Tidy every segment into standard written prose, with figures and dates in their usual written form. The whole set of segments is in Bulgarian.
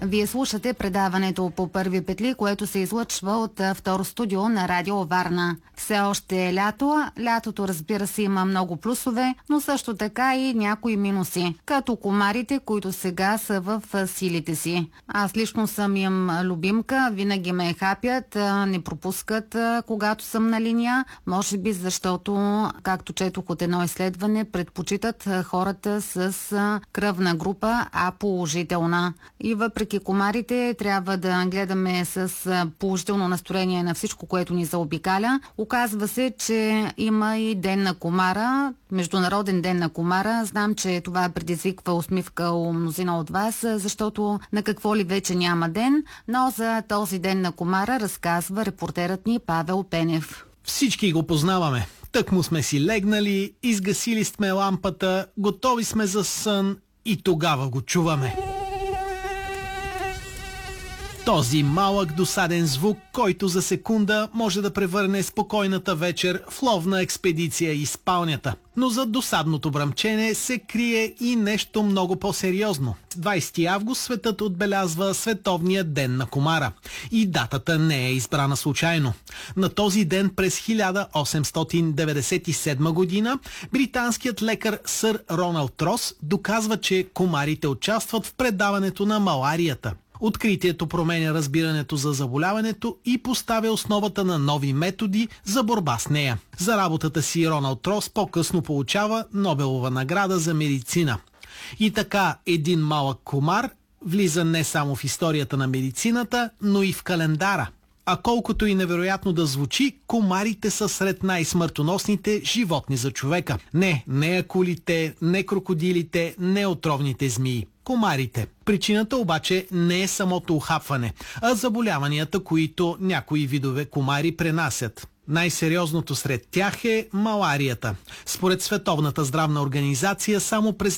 Вие слушате предаването по първи петли, което се излъчва от второ студио на Радио Варна. Все още е лято. Лятото, разбира се, има много плюсове, но също така и някои минуси, като комарите, които сега са в силите си. Аз лично съм им любимка, винаги ме хапят, не пропускат, когато съм на линия. Може би защото, както четох от едно изследване, предпочитат хората с кръвна група А положителна. И въпреки комарите, трябва да гледаме с положително настроение на всичко, което ни заобикаля. Оказва се, че има и Ден на комара, Международен ден на комара. Знам, че това предизвиква усмивка у мнозина от вас, защото на какво ли вече няма ден, но за този Ден на комара разказва репортерът ни Павел Пенев. Всички го познаваме. Тъкмо сме си легнали, изгасили сме лампата, готови сме за сън и тогава го чуваме. Този малък досаден звук, който за секунда може да превърне спокойната вечер в ловна експедиция из спалнята. Но зад досадното бръмчене се крие и нещо много по-сериозно. 20 август светът отбелязва Световния ден на комара. И датата не е избрана случайно. На този ден през 1897 година британският лекар сър Роналд Рос доказва, че комарите участват в предаването на маларията. Откритието променя разбирането за заболяването и поставя основата на нови методи за борба с нея. За работата си Роналд Рос по-късно получава Нобелова награда за медицина. И така един малък комар влиза не само в историята на медицината, но и в календара. А колкото и невероятно да звучи, комарите са сред най-смъртоносните животни за човека. Не акулите, не крокодилите, не отровните змии. Комарите. Причината обаче не е самото ухапване, а заболяванията, които някои видове комари пренасят. Най-сериозното сред тях е маларията. Според Световната здравна организация, само през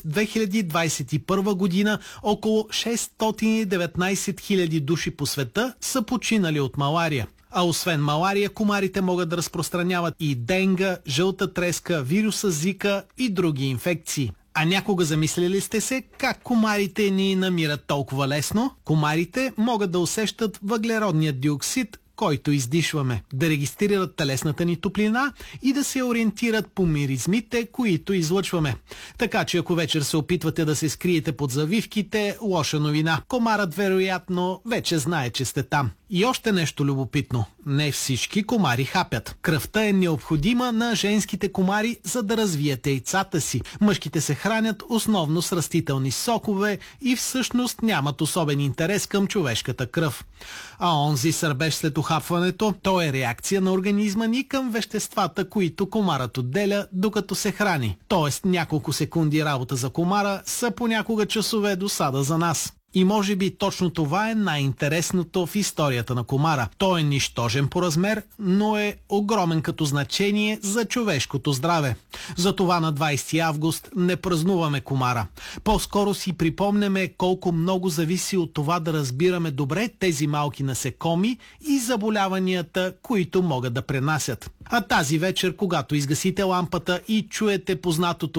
2021 година около 619 000 души по света са починали от малария. А освен малария, комарите могат да разпространяват и денга, жълта треска, вируса Зика и други инфекции. А някога замислили сте се как комарите ни намират толкова лесно? Комарите могат да усещат въглеродния диоксид, който издишваме, да регистрират телесната ни топлина и да се ориентират по миризмите, които излъчваме. Така че ако вечер се опитвате да се скриете под завивките, лоша новина. Комарът вероятно вече знае, че сте там. И още нещо любопитно. Не всички комари хапят. Кръвта е необходима на женските комари, за да развият яйцата си. Мъжките се хранят основно с растителни сокове и всъщност нямат особен интерес към човешката кръв. А онзи сърбеж след ухапването, то е реакция на организма ни към веществата, които комарът отделя, докато се храни. Тоест няколко секунди работа за комара са понякога часове досада за нас. И може би точно това е най-интересното в историята на комара. Той е нищожен по размер, но е огромен като значение за човешкото здраве. Затова на 20 август не празнуваме комара. По-скоро си припомняме колко много зависи от това да разбираме добре тези малки насекоми и заболяванията, които могат да пренасят. А тази вечер, когато изгасите лампата и чуете познатото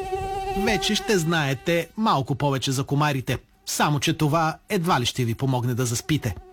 вече ще знаете малко повече за комарите. Само че това едва ли ще ви помогне да заспите.